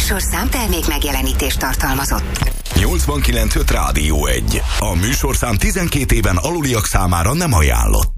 műsorszám termék megjelenítést tartalmazott. 89.5 Rádió 1. A műsorszám 12 éven aluliak számára nem ajánlott.